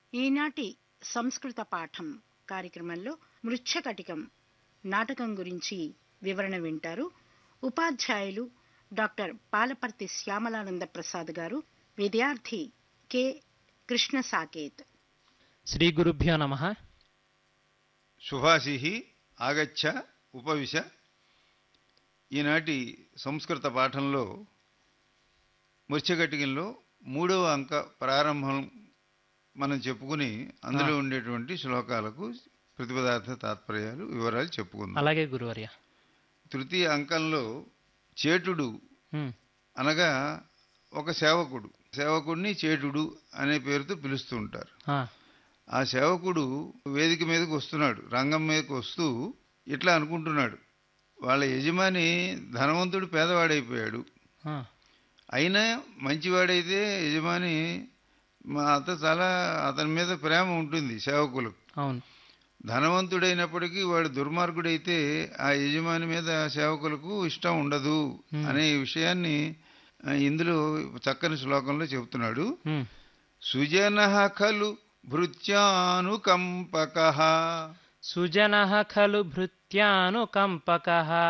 ఈనాటి సంస్కృత పాఠం కార్యక్రమంలో మృచ్ఛకటికం నాటకం గురించి వివరణ వింటారు. ఉపాధ్యాయులు డాక్టర్ పాలపర్తి శ్యామలానంద ప్రసాద్ గారు, విద్యార్థి కె కృష్ణ సాకేత్. శ్రీ గురుభ్యో నమః. శుభాశిః ఆగచ్చ ఉపవిశ. ఈనాటి సంస్కృత పాఠంలో మృచ్ఛకటికంలో 3వ అంక ప్రారంభం మనం చెప్పుకుని అందులో ఉండేటువంటి శ్లోకాలకు ప్రతిపదార్థ తాత్పర్యాలు వివరాలు చెప్పుకుందాం. అలాగే గురువర్య. తృతీయ అంకంలో చేటుడు అనగా ఒక సేవకుడు, సేవకుడిని చేటుడు అనే పేరుతో పిలుస్తూ ఉంటారు. ఆ సేవకుడు వేదిక మీదకి వస్తున్నాడు, రంగం మీదకి వస్తూ ఇట్లా అనుకుంటున్నాడు, వాళ్ళ యజమాని ధనవంతుడు పేదవాడైపోయాడు, అయినా మంచివాడైతే యజమాని చాలా అతని మీద ప్రేమ ఉంటుంది సేవకులకు. అవును. ధనవంతుడైనప్పటికీ వాడు దుర్మార్గుడైతే ఆ యజమాని మీద సేవకులకు ఇష్టం ఉండదు అనే విషయాన్ని ఇందులో చక్కని శ్లోకంలో చెబుతున్నాడు. సుజనః ఖలు భృత్యానుకంపకః. సుజనః ఖలు భృత్యానుకంపకః.